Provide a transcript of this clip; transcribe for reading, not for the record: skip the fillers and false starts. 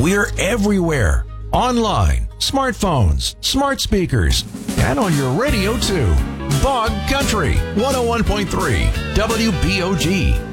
We're everywhere. Online, smartphones, smart speakers, and on your radio too. Bog Country 101.3 WBOG.